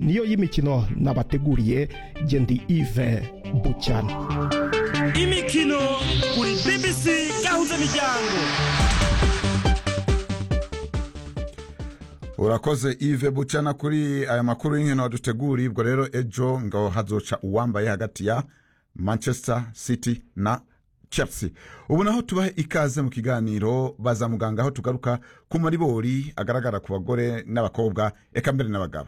niyo y'imikino nabateguriye Gendi Yves Bucyana. Imikino kuri BBC gahuza miryango. Urakoze Yves Bucyana kuri aya makuru y'inkino dutegura. Ubwo rero ejo ngo hazoca uwambaye hagati ya Manchester City na Chelsea. Ubu naho tubahe ikaze mu kiganiro baza muganga, aho tugaruka ku maribori agaragara ku bagore n'abakobwa eka mbere n'abagabo.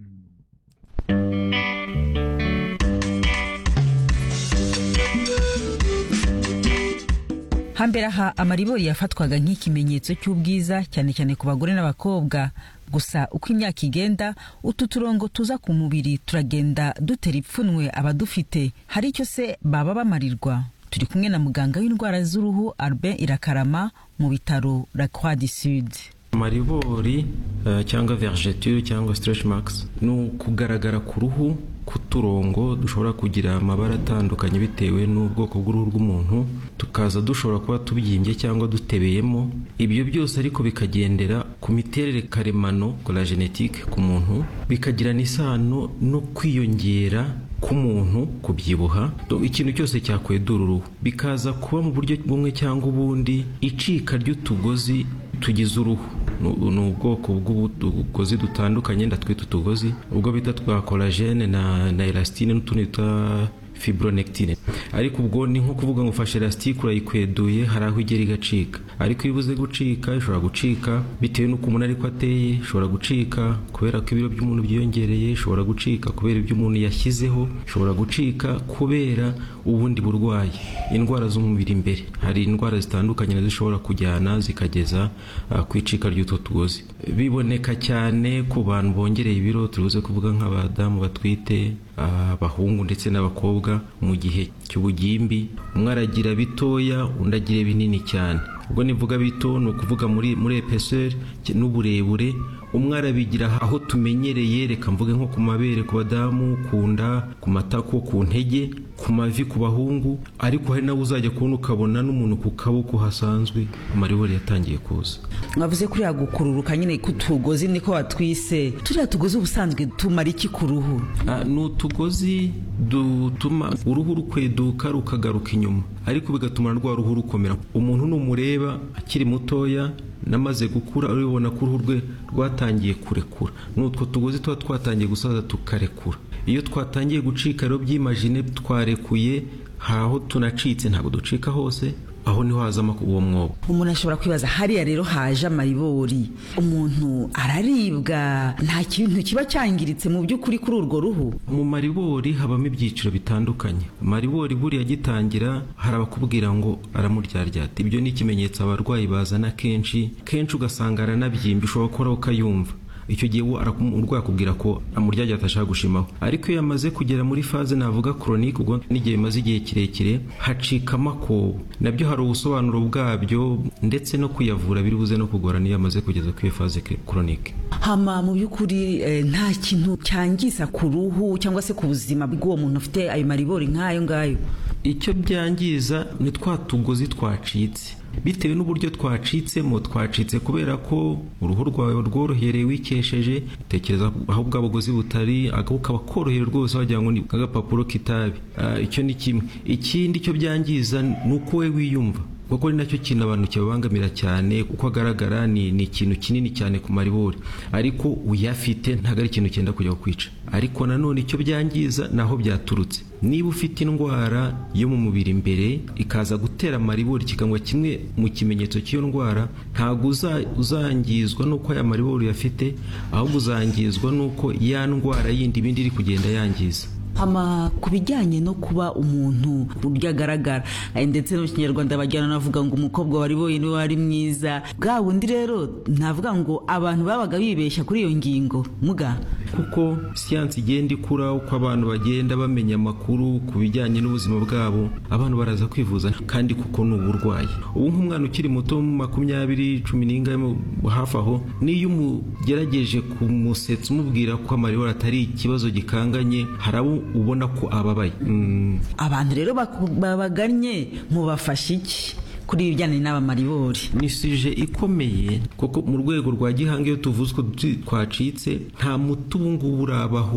Hambere aha amaribori yafatwaga nk'ikimenyetso cy'ubwiza cyane cyane ku bagore n'abakobwa. Gusa uko imyaka igenda utu turongo tuza ku mubiri turagenda dutera ipfunwe abadufite. Hari icyo se baba bamarirwa? Turi kumwe na muganga w'indwara z'uruhu Albert Irakarama mu bitaro La Croix du Sud. Maribori cyangwa vergeture cyangwa stretch marks no kugaragara ku ruhu kuturongo dushobora kugira amabara atandukanye bitewe n'ubwoko bw'uruhu rw'umuntu, tukaza dushobora kuba tubyimbye cyangwa dutebeyemo. Ibyo byose ariko bikagendera ku miterere karemano la genetique ku muntu, bikagira n'isano no kwiyongera k'umuntu kubyibuha. Ikintu cyose cyakwedura uruhu bikaza kuba mu buryo bumwe cyangwa ubundi icika ry'utugozi tugize uruhu. Ni ubwoko bw'utugozi dutandukanye ndatwita utugozi, ubwo bita twa collagene na elastine n'utundi twa fibronectine. Ariko ubwo ni nko kuvuga ngo ufashe elastique urayikweduye hari aho igera igacika, ariko iyo ibuze gucika ishobora gucika bitewe n'uko umuntu ariko ateye, ishobora gucika kubera ko ibiro by'umuntu byiyongereye, ishobora gucika kubera ibyo umuntu yashyizeho, ishobora gucika kubera ubundi burwayi, indwara z'umubiri imbere. Hari indwara zitandukanye zishobora kujyana zikageza kwicika ry'utwo tugozi. Biboneka cyane ku bantu bongereye ibiro, turuze kuvuga nk'abadamu batwite, abahungu ndetse n'abakobwa mu gihe cy'ubugimbi. Umwe aragira bitoya undi agira binini cyane. Ubwo nivuga bito ni ukuvuga muri épaisseur n'uburebure. Umwe arabigira aho tumenyereye, reka mvuge nko ku mabere ku badamu, ku nda, ku matako, ku ntege, ku mavi ku bahungu. Ariko hari nawe uzajya kubona ukabona n'umuntu ku kaboko hasanzwe amaribori yatangiye kuza. Mwavuze kuri yagukururuka nyine kutugozi niko watwise. Turiya tugozi ubusanzwe tumara iki ku ruhu? Ni utugozi dutuma uruhu rukweduka rukagaruka inyuma, ariko bigatuma rwa ruhu rukomera. Umuntu numureba akiri mutoya namaze gukura uribona ko uruhu rwe rwatangiye kurekura. N'utwo tugozi tuba twatangiye gusaza tukarekura. Iyo twatangiye gucika rero byimagine twarekuye, haho tunacitse ntabwo ducika hose, aho niho hazama uwo mwobo. Umuntu ashobora kwibaza hariya rero haje amaribori, umuntu araribwa, nta kintu kiba cyangiritse mu by'ukuri kuri urwo ruhu? Mu maribori habamo ibyiciro bitandukanye. Maribori buriya gitangira hari abakubwira ngo aramuryaryaata. Ibyo ni ikimenyetso abarwayi bazana kenshi ugasanga aranabyimba, ushobora gukora ukayumva. Icyo gihe urwaye akubwira ko amuryaje atashaka gushimaho. Ariko iyo yamaze kugera muri faze navuga chronique, ubwo n'igihe bimaze igihe kirekire hacika amakobo. Nabyo hari ubusobanuro bwabyo ndetse no kuyavura biri buze no kugora niyo yamaze kugeza kuri faze chronique. Hama mu by'ukuri nta kintu cyangiza ku ruhu cyangwa se ku buzima bw'uwo muntu ufite ayo maribori nk'ayo ngayo? Icyo byangiza ni twa tugozi twacitse. Bitewe n'uburyo twacitsemo, twacitse kubera ko uruhu rwawe rworohereye wikesheje, tekereza aho bwa bugozi butari ukaba korohera rwose wagira ngo ni agapapuro k'itabi. Icyo ni kimwe. Ikindi cyo byangiza ni uko we wiyumva, kuko ni nacyo kintu abantu kibabangamira cyane. Uko agaragara ni ikintu kinini cyane ku maribori, ariko uyafite ntabwo ari ikintu cyenda kujya kwica. Ariko nanone icyo byangiza naho byaturutse. Niba ufite indwara yo mu mubiri imbere ikaza gutera amaribori kikangwa kimwe mu kimenyetso cy'iyo ndwara, ntabwo uzangizwa n'uko aya maribori yafite, ahubwo uzangizwa n'uko ya ndwara yindi ibindi iri kugenda yangiza. Hama kubijyanye no kuba umuntu uryagaragara, ndetse no mu Kinyarwanda bajyana navuga ngo umukobwa wari boye ni wari mwiza. Bwa bundi rero navuga ngo abantu babaga bibeshya kuri iyo ngingo muga, kuko siyansi igenda ikura, uko abantu bagenda bamenya amakuru ku bijyanye n'ubuzima bwabo, abantu baraza kwivuza kandi kuko ni uburwayi. Ubu nk'umwana ukiri muto 20, 10 hafi aho, niyo umugerageje kumusetsa umubwira ko amaribori atari ikibazo gikanganye, harabo ubona ko ababaye. Abantu rero babaganye mubafasha iki kuri ibijyanye n'aba maribori? Ni suje ikomeye kuko mu rwego rwa gihanga iyo tuvuze ko twacitse nta muti ubu ngubu urabaho